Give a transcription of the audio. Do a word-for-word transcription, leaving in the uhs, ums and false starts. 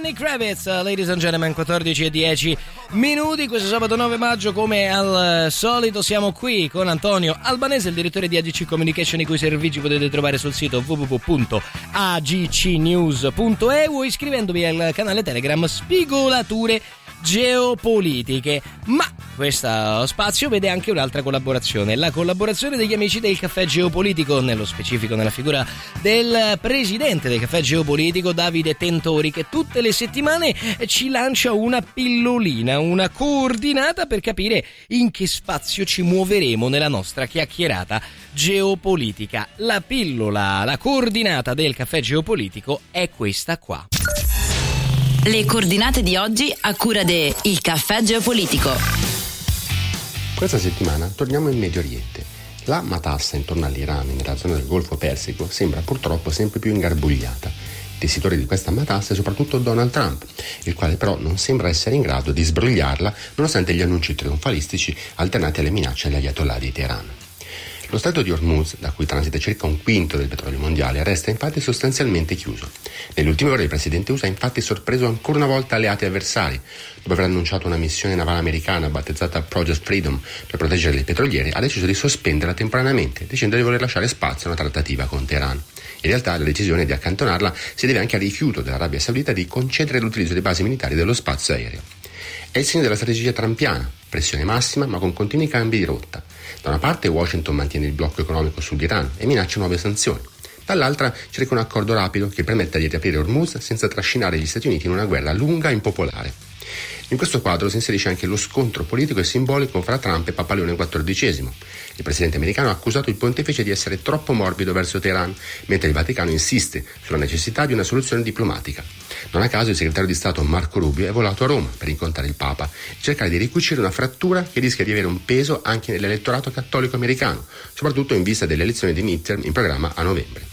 Lenny Kravitz, ladies and gentlemen, quattordici e dieci minuti. Questo sabato nove maggio, come al solito, siamo qui con Antonio Albanese, il direttore di A G C Communication, i cui servizi potete trovare sul sito w w w punto a g c news punto e u o iscrivendovi al canale Telegram Spigolature Geopolitiche. Ma questo spazio vede anche un'altra collaborazione, la collaborazione degli amici del Caffè Geopolitico, nello specifico nella figura del presidente del Caffè Geopolitico, Davide Tentori, che tutte le settimane ci lancia una pillolina, una coordinata per capire in che spazio ci muoveremo nella nostra chiacchierata geopolitica. La pillola, la coordinata del Caffè Geopolitico è questa qua. Le coordinate di oggi a cura de Il Caffè Geopolitico. Questa settimana torniamo in Medio Oriente. La matassa intorno all'Iran e nella zona del Golfo Persico sembra purtroppo sempre più ingarbugliata. Tessitore di questa matassa è soprattutto Donald Trump, il quale però non sembra essere in grado di sbrogliarla nonostante gli annunci trionfalistici alternati alle minacce agli ayatollah di Teheran. Lo stretto di Hormuz, da cui transita circa un quinto del petrolio mondiale, resta infatti sostanzialmente chiuso. Nelle ultime ore il presidente U S A ha infatti sorpreso ancora una volta alleati e avversari. Dopo aver annunciato una missione navale americana battezzata Project Freedom per proteggere le petroliere, ha deciso di sospenderla temporaneamente, dicendo di voler lasciare spazio a una trattativa con Teheran. In realtà la decisione di accantonarla si deve anche al rifiuto dell'Arabia Saudita di concedere l'utilizzo delle basi militari dello spazio aereo. È il segno della strategia trumpiana, pressione massima ma con continui cambi di rotta. Da una parte Washington mantiene il blocco economico sull'Iran e minaccia nuove sanzioni. Dall'altra cerca un accordo rapido che permetta di riaprire Hormuz senza trascinare gli Stati Uniti in una guerra lunga e impopolare. In questo quadro si inserisce anche lo scontro politico e simbolico fra Trump e Papa Leone quattordicesimo. Il presidente americano ha accusato il pontefice di essere troppo morbido verso Teheran, mentre il Vaticano insiste sulla necessità di una soluzione diplomatica. Non a caso il segretario di Stato Marco Rubio è volato a Roma per incontrare il Papa e cercare di ricucire una frattura che rischia di avere un peso anche nell'elettorato cattolico americano, soprattutto in vista delle elezioni di midterm in programma a novembre.